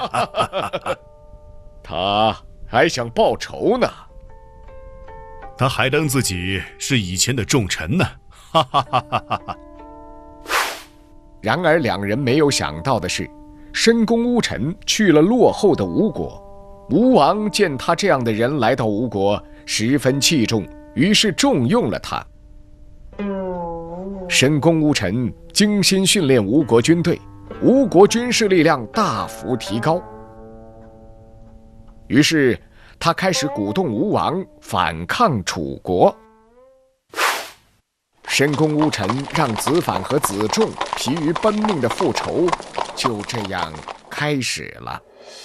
他还想报仇呢。 他还当自己是以前的重臣呢。哈哈哈哈哈哈！ 然而两人没有想到的是，申公乌臣去了落后的吴国。吴王见他这样的人来到吴国，十分器重，于是重用了他。申公乌臣精心训练吴国军队，吴国军事力量大幅提高。于是他开始鼓动吴王反抗楚国。申公乌臣让子反和子仲疲于奔命的复仇就这样开始了。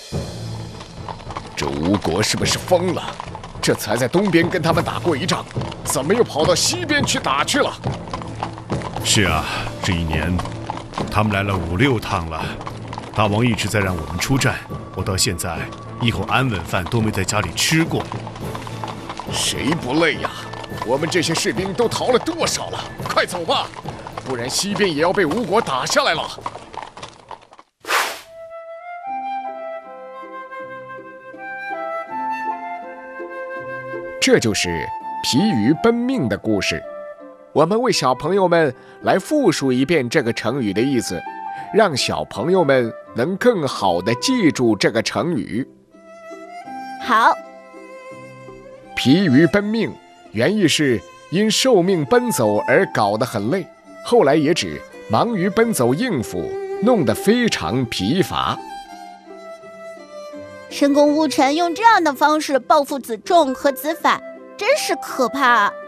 这吴国是不是疯了？这才在东边跟他们打过一仗，怎么又跑到西边去打去了？ 是啊，这一年他们来了5、6趟了。大王一直在让我们出战，我到现在一口安稳饭都没在家里吃过。 谁不累呀？我们这些士兵都逃了多少了？快走吧，不然西边也要被吴国打下来了。这就是疲于奔命的故事。我们为小朋友们来复述一遍这个成语的意思，让小朋友们能更好地记住这个成语。 好， 疲于奔命原意是因受命奔走而搞得很累，后来也指忙于奔走应付，弄得非常疲乏。 申公乌臣用这样的方式报复子仲和子反，真是可怕啊！